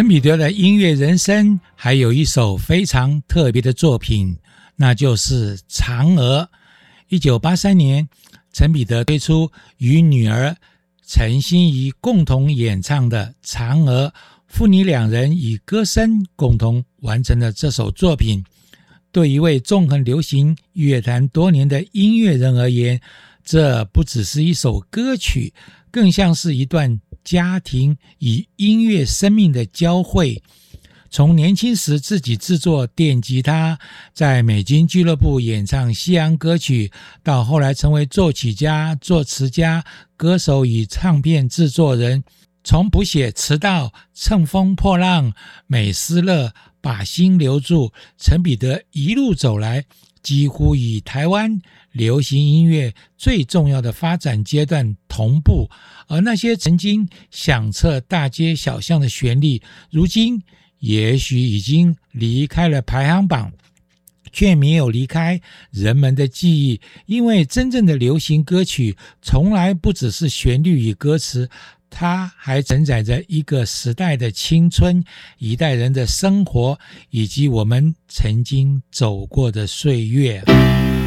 陈彼得的音乐人生还有一首非常特别的作品，那就是《嫦娥》。1983年，陈彼得推出与女儿陈心怡共同演唱的《嫦娥》，父女两人以歌声共同完成了这首作品。对一位纵横流行乐坛多年的音乐人而言，这不只是一首歌曲，更像是一段家庭与音乐生命的交汇。从年轻时自己制作电吉他，在美军俱乐部演唱西洋歌曲，到后来成为作曲家、作词家、歌手与唱片制作人，从谱写迟到、乘风破浪、美斯乐、把心留住，陈彼得一路走来，几乎与台湾流行音乐最重要的发展阶段同步。而那些曾经响彻大街小巷的旋律，如今也许已经离开了排行榜，却没有离开人们的记忆。因为真正的流行歌曲从来不只是旋律与歌词，它还承载着一个时代的青春，一代人的生活，以及我们曾经走过的岁月。